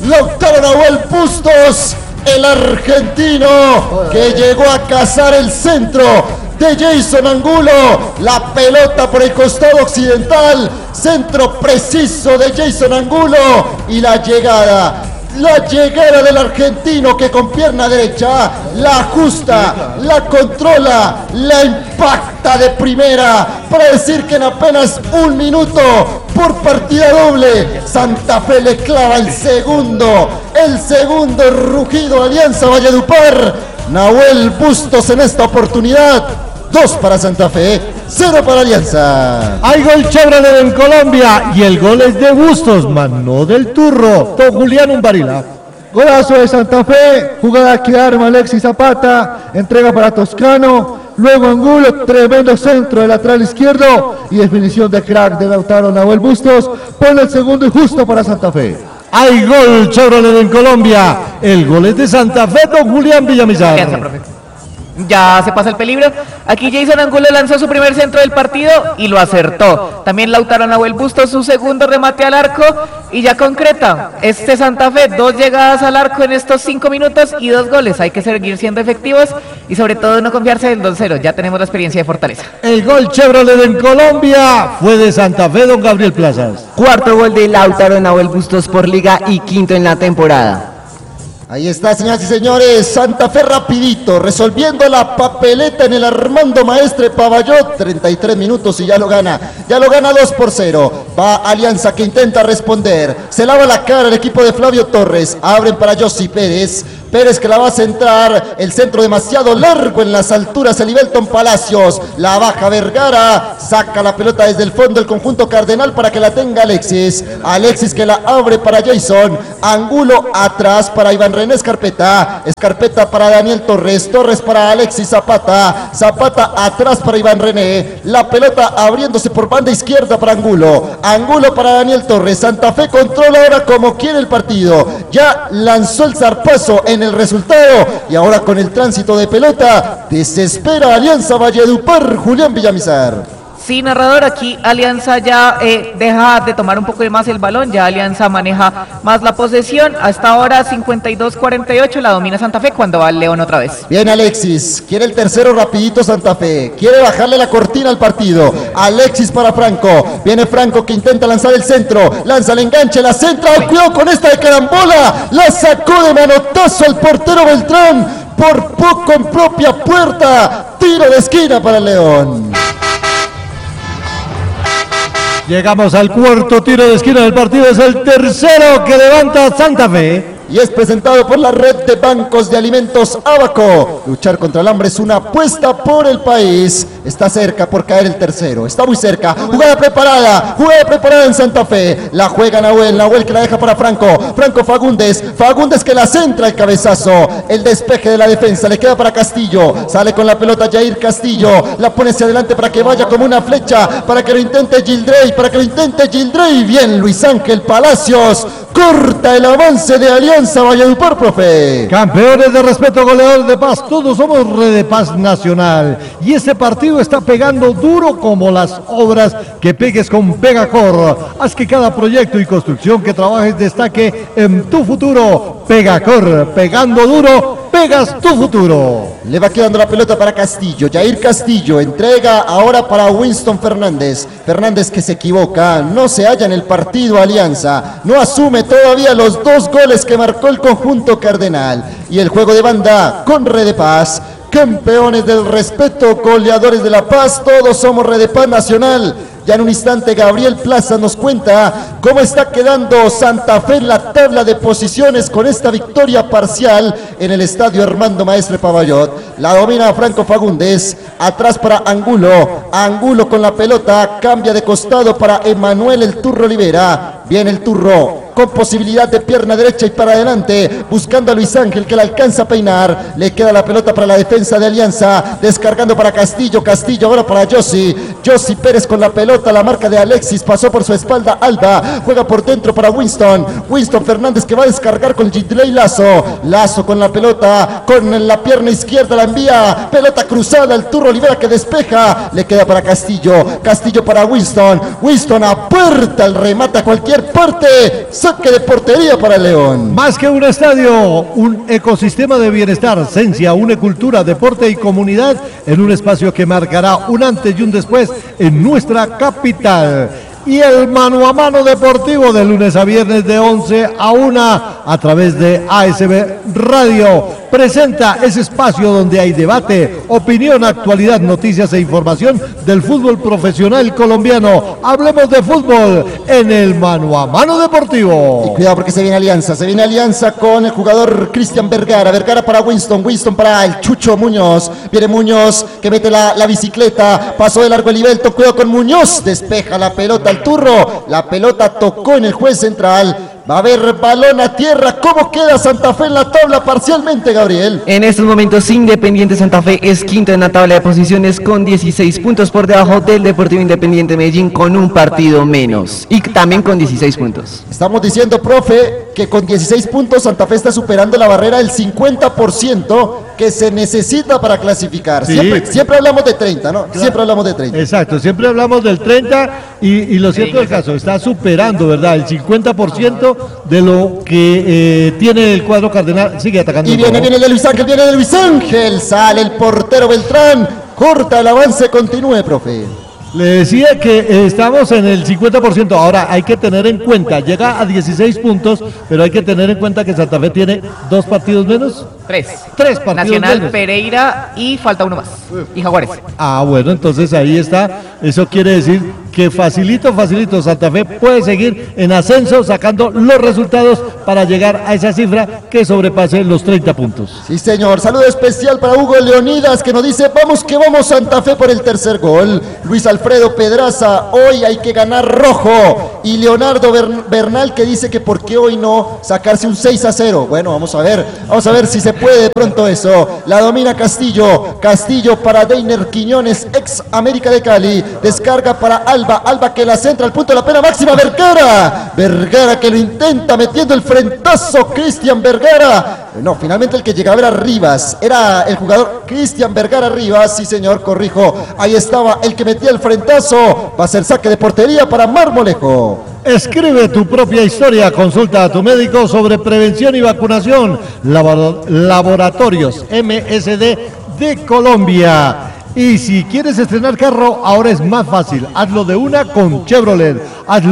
Lautaro Nahuel Bustos, el argentino que llegó a cazar el centro de Jason Angulo. La pelota por el costado occidental, centro preciso de Jason Angulo y la llegada del argentino que con pierna derecha la ajusta, la controla, la impacta de primera para decir que en apenas un minuto por partida doble Santa Fe le clava el segundo rugido a Alianza Valledupar. Nahuel Bustos en esta oportunidad. 2 para Santa Fe, 0 para Alianza. Hay gol Chevrolet en Colombia y el gol es de Bustos, mano del Turro, don Julián Umbarila. Golazo de Santa Fe, jugada que arma Alexis Zapata, entrega para Toscano, luego Angulo, tremendo centro de lateral izquierdo y definición de crack de Lautaro Nahuel Bustos, pone el segundo y justo para Santa Fe. Hay gol Chevrolet en Colombia, el gol es de Santa Fe, don Julián Villamizar. Ya se pasa el peligro. Aquí Jason Angulo lanzó su primer centro del partido y lo acertó. También Lautaro Nahuel Bustos su segundo remate al arco y ya concreta. Santa Fe, 2 llegadas al arco en estos 5 minutos y 2 goles. Hay que seguir siendo efectivos y sobre todo no confiarse del 2-0. Ya tenemos la experiencia de Fortaleza. El gol Chevrolet en Colombia fue de Santa Fe, don Gabriel Plazas. Cuarto gol de Lautaro Nahuel Bustos por liga y quinto en la temporada. Ahí está, señoras y señores, Santa Fe rapidito, resolviendo la papeleta en el Armando Maestre Pavallot, 33 minutos y ya lo gana 2-0, va Alianza que intenta responder, se lava la cara el equipo de Flavio Torres, abren para Yossi Pérez que la va a centrar, el centro demasiado largo en las alturas, el Ibelton Palacios, la baja Vergara, saca la pelota desde el fondo el conjunto cardenal para que la tenga Alexis que la abre para Jason, Angulo atrás para Iván René Escarpeta para Daniel Torres para Alexis Zapata atrás para Iván René, la pelota abriéndose por banda izquierda para Angulo para Daniel Torres, Santa Fe controla ahora como quiere el partido, ya lanzó el zarpazo en el resultado y ahora con el tránsito de pelota desespera Alianza Valledupar. Julián Villamizar. Sí, narrador, aquí Alianza ya deja de tomar un poco más el balón, ya Alianza maneja más la posesión, hasta ahora 52-48, la domina Santa Fe cuando va el León otra vez. Bien Alexis, quiere el tercero rapidito Santa Fe, quiere bajarle la cortina al partido, Alexis para Franco, viene Franco que intenta lanzar el centro, lanza el enganche, la centra, cuidado con esta de carambola, la sacó de manotazo al portero Beltrán, por poco en propia puerta, tiro de esquina para el León. Llegamos al cuarto tiro de esquina del partido, es el tercero que levanta Santa Fe. Y es presentado por la red de bancos de alimentos Abaco. Luchar contra el hambre es una apuesta por el país. Está cerca por caer el tercero, está muy cerca. Jugada preparada en Santa Fe. La juega Nahuel que la deja para Franco Fagundes que la centra, el cabezazo, el despeje de la defensa, le queda para Castillo, sale con la pelota Jair Castillo, la pone hacia adelante para que vaya como una flecha, para que lo intente Gildrey, bien Luis Ángel Palacios, corta el avance de Alianza Valledupar, profe. Campeones de respeto, goleadores de paz, todos somos Red de Paz Nacional y este partido está pegando duro como las obras que pegues con Pegacor. Haz que cada proyecto y construcción que trabajes destaque en tu futuro. Pegacor, pegando duro, pegas tu futuro. Le va quedando la pelota para Castillo, Jair Castillo, entrega ahora para Winston Fernández que se equivoca, no se halla en el partido Alianza, no asume todavía los 2 goles que marcó el conjunto cardenal, y el juego de banda con Red de Paz, campeones del respeto, goleadores de la paz, todos somos Red de Paz Nacional. Ya en un instante Gabriel Plaza nos cuenta cómo está quedando Santa Fe en la tabla de posiciones con esta victoria parcial en el estadio Armando Maestre Pavallot. La domina Franco Fagundes, atrás para Angulo con la pelota, cambia de costado para Emanuel el Turro Olivera, viene el Turro con posibilidad de pierna derecha y para adelante, buscando a Luis Ángel que la alcanza a peinar, le queda la pelota para la defensa de Alianza, descargando para Castillo ahora para Yossi Pérez con la pelota, la marca de Alexis, pasó por su espalda Alba, juega por dentro para Winston Fernández que va a descargar con Gildrey Lazo con la pelota, con la pierna izquierda la envía, pelota cruzada, el Turro Olivera que despeja, le queda para Castillo para Winston a puerta, el remata a cualquier parte, saque de portería para el León. Más que un estadio, un ecosistema de bienestar, ciencia, una cultura, deporte y comunidad en un espacio que marcará un antes y un después en nuestra capital. Y el mano a mano deportivo de lunes a viernes de 11 a 1 a través de ASB Radio presenta ese espacio donde hay debate, opinión, actualidad, noticias e información del fútbol profesional colombiano. Hablemos de fútbol en el mano a mano deportivo. Y cuidado porque se viene alianza con el jugador Cristian Vergara. Vergara para Winston para el Chucho Muñoz. Viene Muñoz que mete la bicicleta, pasó de largo el Ibelto, cuidado con Muñoz, despeja la pelota al Turro, la pelota tocó en el juez central. Va a haber balón a tierra. ¿Cómo queda Santa Fe en la tabla parcialmente, Gabriel? En estos momentos Independiente Santa Fe es quinto en la tabla de posiciones con 16 puntos por debajo del Deportivo Independiente Medellín con un partido menos y también con 16 puntos. Estamos diciendo, profe, que con 16 puntos Santa Fe está superando la barrera del 50% que se necesita para clasificar. Sí. Siempre hablamos de 30, ¿no? Claro. Siempre hablamos de 30. Exacto, siempre hablamos del 30 y lo cierto del caso, está superando, ¿verdad? El 50% de lo que tiene el cuadro cardenal. Sigue atacando. Y viene de Luis Ángel, sale el portero Beltrán, corta el avance, continúe, profe. Le decía que estamos en el 50%, ahora hay que tener en cuenta, llega a 16 puntos, pero hay que tener en cuenta que Santa Fe tiene 2 partidos menos. 3 partidos Nacional, menos. Pereira y falta uno más. Y Jaguares. Ah, bueno, entonces ahí está. Eso quiere decir que facilito, Santa Fe puede seguir en ascenso, sacando los resultados para llegar a esa cifra que sobrepase los 30 puntos. Sí, señor. Saludo especial para Hugo Leonidas, que nos dice, vamos que vamos Santa Fe por el tercer gol. Luis Alfredo Pedraza, hoy hay que ganar rojo. Y Leonardo Bernal, que dice que por qué hoy no sacarse un 6-0. Bueno, vamos a ver si se puede de pronto eso. La domina Castillo para Deiner Quiñones, ex América de Cali. Descarga para Alba que la centra al punto de la pena máxima. Vergara que lo intenta metiendo el frentazo. Cristian Vergara. No, finalmente el que llegaba era Rivas. Era el jugador Cristian Vergara Rivas. Sí, señor, corrijo. Ahí estaba el que metía el frentazo. Va a ser saque de portería para Marmolejo. Escribe tu propia historia, consulta a tu médico sobre prevención y vacunación. Laboratorios MSD de Colombia. Y si quieres estrenar carro, ahora es más fácil. Hazlo de una con Chevrolet.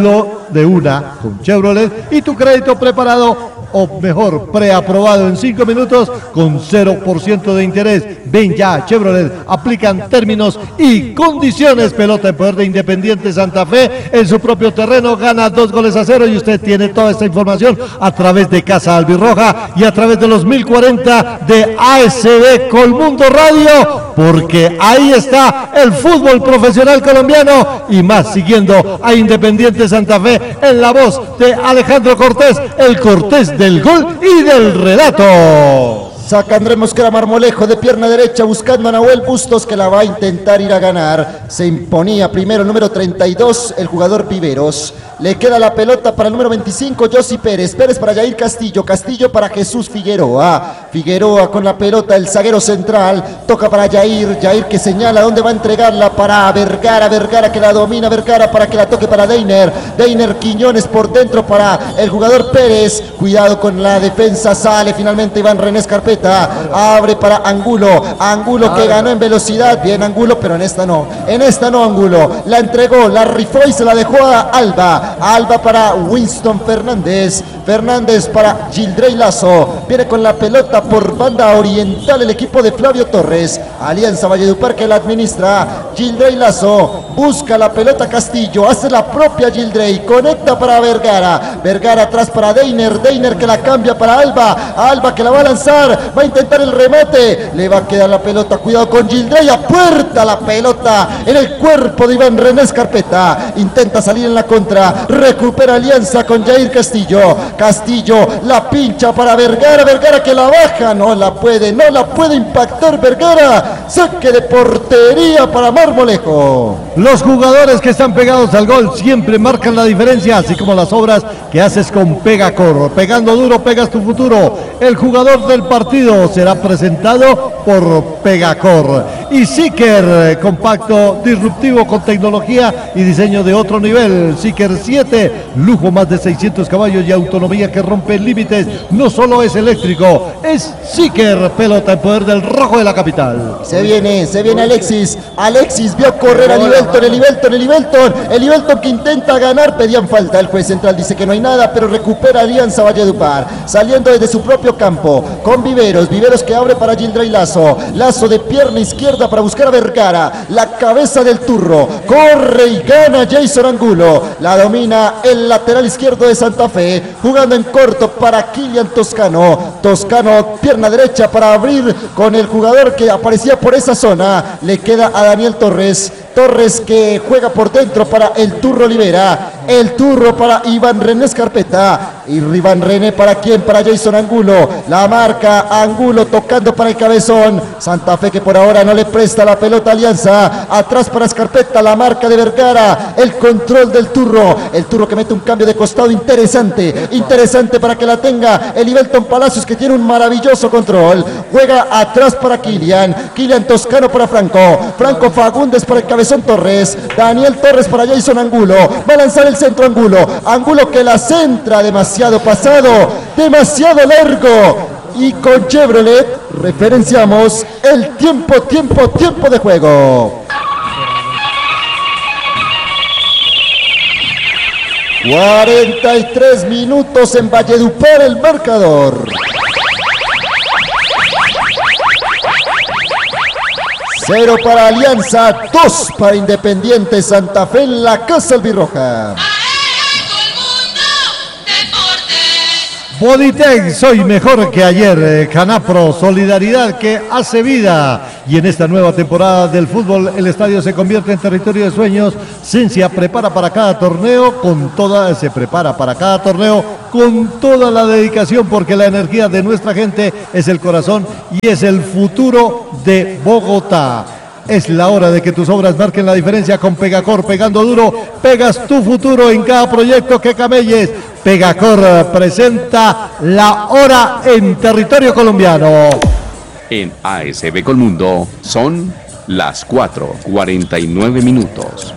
Y tu crédito preparado, o mejor, preaprobado en 5 minutos con 0% de interés. Ven ya, Chevrolet, aplican términos y condiciones. Pelota en poder de Independiente Santa Fe en su propio terreno, gana 2-0 y usted tiene toda esta información a través de Casa Albirroja y a través de los 1040 de ASB Colmundo Radio, porque ahí está el fútbol profesional colombiano y más, siguiendo a Independiente Santa Fe en la voz de Alejandro Cortés, el Cortés del gol y del relato. Saca Andrés Mosquera Marmolejo de pierna derecha buscando a Nahuel Bustos, que la va a intentar ir a ganar. Se imponía primero el número 32, el jugador Viveros. Le queda la pelota para el número 25, Josy Pérez. Pérez para Jair Castillo. Castillo para Jesús Figueroa. Figueroa con la pelota, el zaguero central. Toca para Jair. Jair que señala dónde va a entregarla para Vergara. Vergara que la domina. Vergara para que la toque para Deiner. Deiner Quiñones por dentro para el jugador Pérez. Cuidado con la defensa. Sale finalmente Iván René Escarpeta. Abre para Angulo. Angulo que ganó en velocidad. Bien Angulo, pero en esta no. En esta no Angulo. La entregó, la rifó y se la dejó a Alba. Alba para Winston Fernández. Fernández para Gildrey Lazo. Viene con la pelota por banda oriental el equipo de Flavio Torres. Alianza Valledupar que la administra. Gildrey Lazo busca la pelota Castillo. Hace la propia Gildrey. Conecta para Vergara. Vergara atrás para Deiner. Deiner que la cambia para Alba. Alba que la va a lanzar. Va a intentar el remate. Le va a quedar la pelota. Cuidado con Gildrey. Apuerta la pelota en el cuerpo de Iván René Escarpeta. Intenta salir en la contra. Recupera Alianza con Jair Castillo. Castillo la pincha para Vergara. Vergara que la baja, no la puede impactar Vergara. Saque de portería para Marmolejo. Los jugadores que están pegados al gol siempre marcan la diferencia, así como las obras que haces con Pegacor. Pegando duro, pegas tu futuro. El jugador del partido será presentado por Pegacor. Y Seeker, compacto, disruptivo, con tecnología y diseño de otro nivel. Seeker 7, lujo, más de 600 caballos y autonomía que rompe límites. No solo es eléctrico, es Seeker, pelota en poder del rojo de la capital. Se viene Alexis. Alexis vio correr a el Livelton que intenta ganar, pedían falta. El juez central dice que no hay nada, pero recupera Alianza Valledupar, saliendo desde su propio campo, con Viveros que abre para Gildrey Lazo de pierna izquierda para buscar a Vergara, la cabeza del Turro, corre y gana Jason Angulo, la domina el lateral izquierdo de Santa Fe, jugando en corto para Kilian Toscano, pierna derecha para abrir con el jugador que aparecía por esa zona, le queda a Daniel Torres que juega por dentro para el Turro Olivera, el Turro para Iván René Escarpeta, y Iván René para quién, para Jason Angulo, la marca Angulo tocando para el cabezón, Santa Fe que por ahora no le presta la pelota a Alianza, atrás para Escarpeta, la marca de Vergara, el control del Turro, el Turro que mete un cambio de costado interesante para que la tenga el Livelton Palacios, que tiene un maravilloso control, juega atrás para Kilian Toscano para Franco Fagundes para el cabezón Torres, Daniel Torres para Jason Angulo, va a lanzar el centro Angulo que la centra, demasiado pasado, demasiado largo, y con Chevrolet referenciamos el tiempo de juego. 43 minutos en Valledupar el marcador. 0 para Alianza, 2 para Independiente Santa Fe en la Casa Albirroja. Bodytech, soy mejor que ayer. Canapro, solidaridad que hace vida. Y en esta nueva temporada del fútbol, el estadio se convierte en territorio de sueños. Cincia se prepara para cada torneo con toda la dedicación, porque la energía de nuestra gente es el corazón y es el futuro de Bogotá. Es la hora de que tus obras marquen la diferencia con Pegacor. Pegando duro, pegas tu futuro en cada proyecto que camelles. Pegacor presenta la hora en territorio colombiano. En ASB Colmundo son las 4:49 minutos.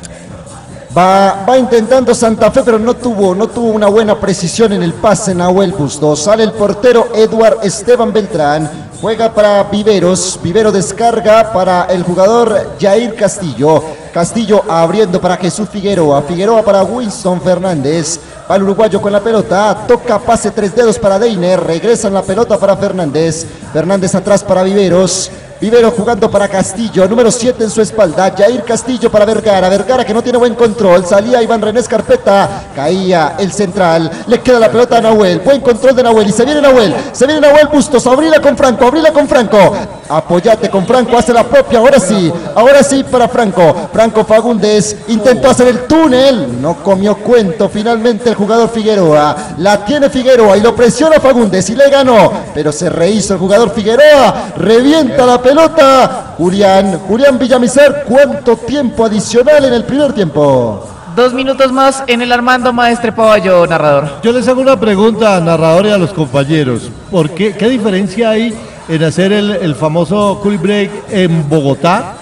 Va intentando Santa Fe, pero no tuvo una buena precisión en el pase Nahuel Bustos. Sale el portero Eduard Esteban Beltrán. Juega para Vivero descarga para el jugador Jair Castillo abriendo para Jesús Figueroa para Winston Fernández, va el uruguayo con la pelota, toca pase 3 dedos para Deiner, regresan la pelota para Fernández atrás para Vivero jugando para Castillo, número 7 en su espalda, Jair Castillo para Vergara que no tiene buen control, salía Iván René Escarpeta, caía el central, le queda la pelota a Nahuel, buen control de Nahuel, y se viene Nahuel Bustos, abrila con Franco, apóyate con Franco, hace la propia, ahora sí para Franco Fagundes, intentó hacer el túnel, no comió cuento finalmente el jugador Figueroa, la tiene Figueroa y lo presiona Fagundes y le ganó, pero se rehizo el jugador Figueroa, revienta la pelota, Julián Villamizar. ¿Cuánto tiempo adicional en el primer tiempo? 2 minutos más en el Armando Maestre Paballo, narrador. Yo les hago una pregunta al narrador y a los compañeros. ¿Qué diferencia hay en hacer el famoso cool break en Bogotá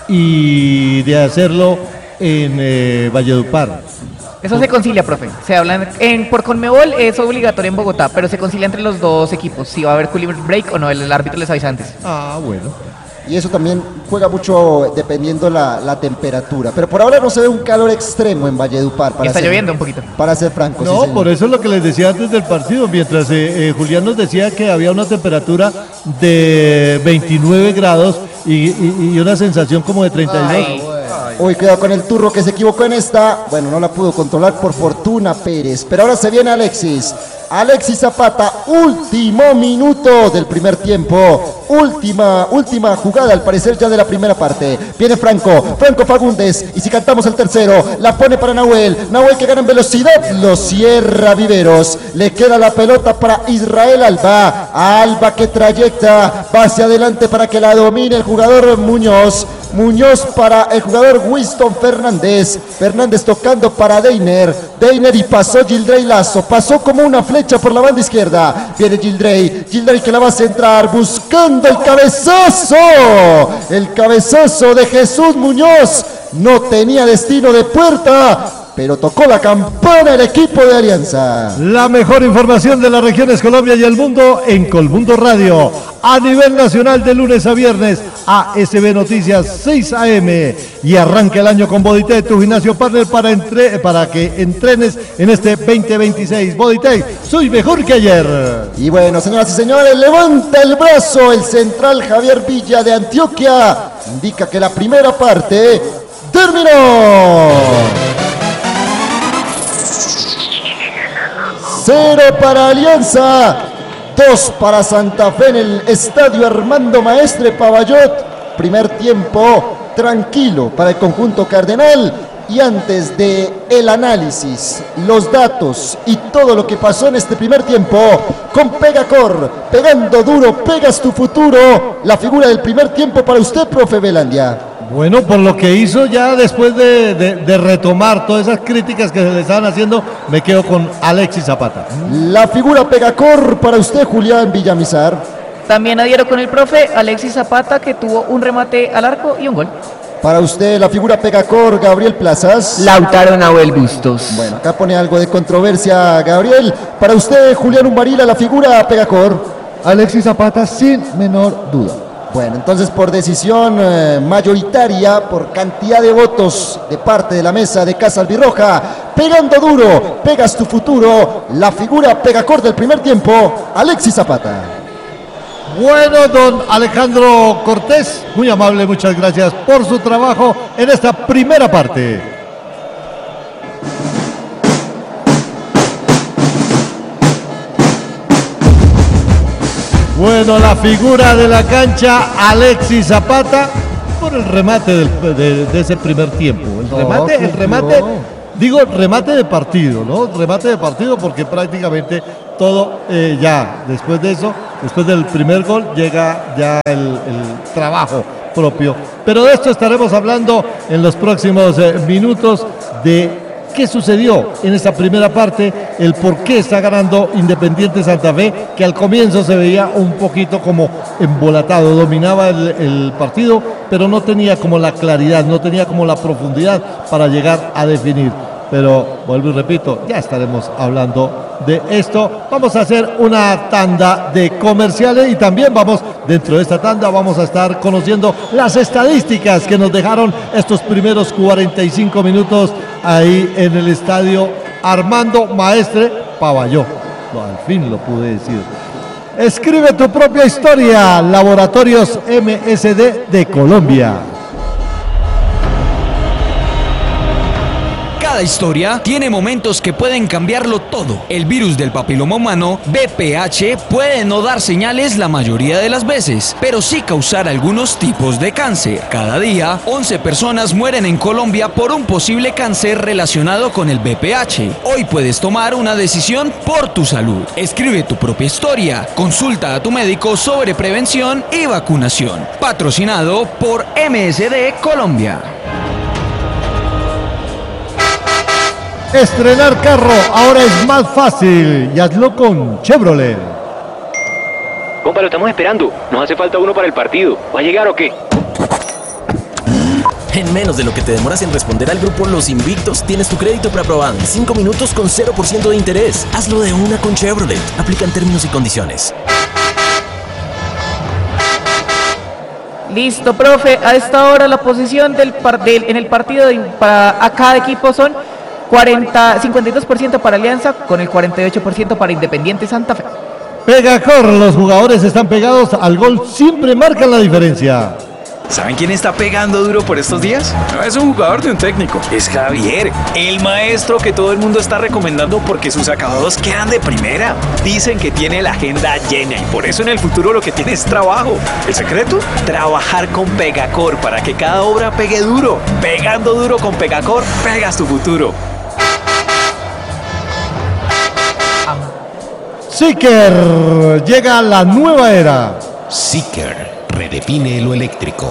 y de hacerlo en Valledupar? Eso se concilia, profe. Se hablan por Conmebol, es obligatorio en Bogotá, pero se concilia entre los dos equipos, si va a haber cool break o no, el árbitro les avisa antes. Ah, bueno. Y eso también juega mucho dependiendo la temperatura. Pero por ahora no se ve un calor extremo en Valledupar. Está lloviendo un poquito. Para ser franco. No, sí, por eso es lo que les decía antes del partido. Mientras Julián nos decía que había una temperatura de 29 grados y una sensación como de 32. Uy, cuidado con el Turro que se equivocó en esta. Bueno, no la pudo controlar por fortuna Pérez. Pero ahora se viene Alexis Zapata, último minuto del primer tiempo. Última jugada al parecer ya de la primera parte. Viene Franco Fagundes, y si cantamos el tercero, la pone para Nahuel que gana en velocidad, lo cierra Viveros, le queda la pelota para Israel Alba que trayecta, va hacia adelante para que la domine el jugador Muñoz para el jugador Winston Fernández tocando para Deiner y pasó Gildrey Lazo, pasó como una flecha por la banda izquierda, viene Gildrey que la va a centrar, buscando el cabezazo de Jesús Muñoz, no tenía destino de puerta, pero tocó la campana el equipo de Alianza. La mejor información de las regiones Colombia y el mundo en Colmundo Radio. A nivel nacional de lunes a viernes, ASB Noticias 6 AM. Y arranca el año con Bodytech, tu gimnasio partner para que entrenes en este 2026. Bodytech, soy mejor que ayer. Y bueno, señoras y señores, levanta el brazo el central Javier Villa de Antioquia. Indica que la primera parte terminó. 0 para Alianza, 2 para Santa Fe en el estadio Armando Maestre Pavallot. Primer tiempo tranquilo para el conjunto cardenal. Y antes de el análisis, los datos y todo lo que pasó en este primer tiempo, con Pegacor, pegando duro, pegas tu futuro. La figura del primer tiempo para usted, profe Velandia. Bueno, por lo que hizo ya después de retomar todas esas críticas que se le estaban haciendo, me quedo con Alexis Zapata. La figura Pegacor para usted, Julián Villamizar. También adhiero con el profe Alexis Zapata, que tuvo un remate al arco y un gol. Para usted, la figura Pegacor, Gabriel Plazas. Lautaro Nahuel Bustos. Bueno, acá pone algo de controversia, Gabriel. Para usted, Julián Umbarila, la figura Pegacor. Alexis Zapata, sin menor duda. Bueno, entonces por decisión mayoritaria, por cantidad de votos de parte de la mesa de Casa Albirroja, pegando duro, pegas tu futuro, la figura Pegacor del primer tiempo, Alexis Zapata. Bueno, don Alejandro Cortés, muy amable, muchas gracias por su trabajo en esta primera parte. Bueno, la figura de la cancha, Alexis Zapata, por el remate de ese primer tiempo. El remate, digo remate de partido, ¿no? Remate de partido porque prácticamente todo ya, después de eso, después del primer gol, llega ya el trabajo propio. Pero de esto estaremos hablando en los próximos minutos de qué sucedió en esta primera parte, el por qué está ganando Independiente Santa Fe, que al comienzo se veía un poquito como embolatado, dominaba el partido, pero no tenía como la claridad, no tenía como la profundidad para llegar a definir. Pero vuelvo y repito, ya estaremos hablando de esto. Vamos a hacer una tanda de comerciales y también dentro de esta tanda vamos a estar conociendo las estadísticas que nos dejaron estos primeros 45 minutos ahí en el estadio Armando Maestre Pavalló. Al fin lo pude decir. Escribe tu propia historia, Laboratorios MSD de Colombia. Cada historia tiene momentos que pueden cambiarlo todo. El virus del papiloma humano, VPH, puede no dar señales la mayoría de las veces, pero sí causar algunos tipos de cáncer. Cada día, 11 personas mueren en Colombia por un posible cáncer relacionado con el VPH. Hoy puedes tomar una decisión por tu salud. Escribe tu propia historia. Consulta a tu médico sobre prevención y vacunación. Patrocinado por MSD Colombia. Estrenar carro ahora es más fácil y hazlo con Chevrolet. Compa, lo estamos esperando. Nos hace falta uno para el partido. ¿Va a llegar o qué? En menos de lo que te demoras en responder al grupo Los Invictos, tienes tu crédito preaprobado en 5 minutos con 0% de interés. Hazlo de una con Chevrolet. Aplican términos y condiciones. Listo, profe. A esta hora la posición en el partido para cada equipo son 52% para Alianza con el 48% para Independiente Santa Fe. Pegacor, los jugadores están pegados al gol, siempre marcan la diferencia. ¿Saben quién está pegando duro por estos días? No es un jugador de un técnico, es Javier, el maestro que todo el mundo está recomendando porque sus acabados quedan de primera. Dicen que tiene la agenda llena y por eso en el futuro lo que tiene es trabajo. ¿El secreto? Trabajar con Pegacor para que cada obra pegue duro. Pegando duro con Pegacor, pegas tu futuro. Seeker, llega la nueva era. Seeker redefine lo eléctrico.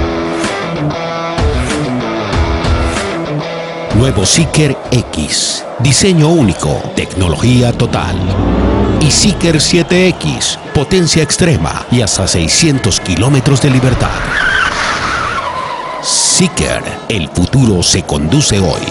Nuevo Seeker X, diseño único, tecnología total. Y Seeker 7X, potencia extrema y hasta 600 kilómetros de libertad. Seeker, el futuro se conduce hoy.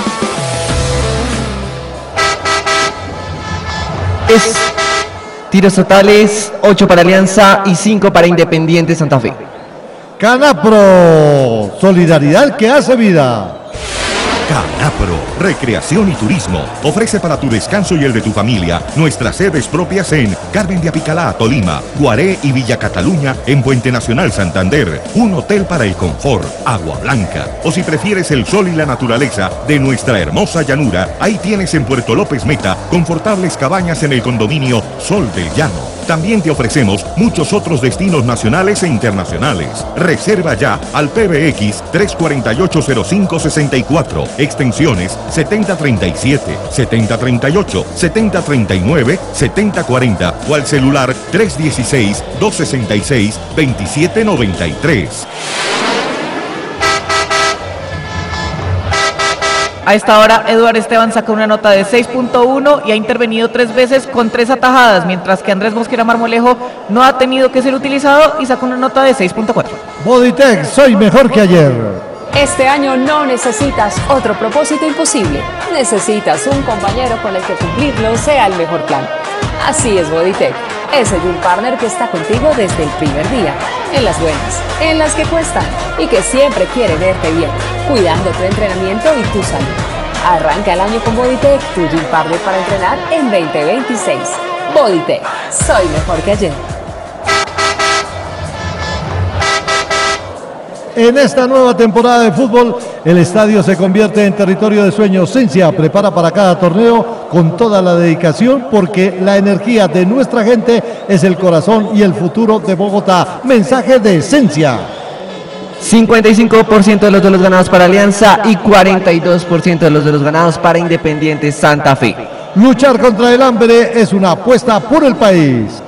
Tiros totales, 8 para Alianza y 5 para Independiente Santa Fe. Canapro, solidaridad que hace vida. Canapro, Recreación y Turismo, ofrece para tu descanso y el de tu familia nuestras sedes propias en Carmen de Apicalá, Tolima, Guaré y Villa Cataluña en Puente Nacional, Santander, un hotel para el confort, Agua Blanca, o si prefieres el sol y la naturaleza de nuestra hermosa llanura, ahí tienes en Puerto López Meta confortables cabañas en el condominio Sol del Llano. También te ofrecemos muchos otros destinos nacionales e internacionales. Reserva ya al PBX 348-0564, extensiones 7037, 7038, 7039, 7040 o al celular 316-266-2793. A esta hora, Eduard Esteban saca una nota de 6.1 y ha intervenido 3 veces con 3 atajadas, mientras que Andrés Mosquera Marmolejo no ha tenido que ser utilizado y saca una nota de 6.4. Bodytech, soy mejor que ayer. Este año no necesitas otro propósito imposible. Necesitas un compañero con el que cumplirlo sea el mejor plan. Así es Bodytech, ese Gym Partner que está contigo desde el primer día, en las buenas, en las que cuestan y que siempre quiere verte bien, cuidando tu entrenamiento y tu salud. Arranca el año con Bodytech, tu Gym Partner para entrenar en 2026. Bodytech, soy mejor que ayer. En esta nueva temporada de fútbol, el estadio se convierte en territorio de sueños. Sensia prepara para cada torneo con toda la dedicación porque la energía de nuestra gente es el corazón y el futuro de Bogotá. Mensaje de Sensia. 55% de los duelos ganados para Alianza y 42% de los duelos ganados para Independiente Santa Fe. Luchar contra el hambre es una apuesta por el país.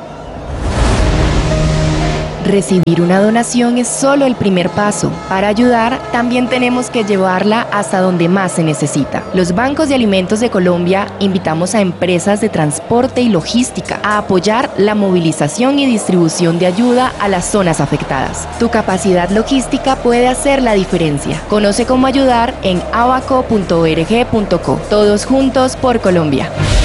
Recibir una donación es solo el primer paso. Para ayudar, también tenemos que llevarla hasta donde más se necesita. Los bancos de alimentos de Colombia invitamos a empresas de transporte y logística a apoyar la movilización y distribución de ayuda a las zonas afectadas. Tu capacidad logística puede hacer la diferencia. Conoce cómo ayudar en abaco.org.co. Todos juntos por Colombia.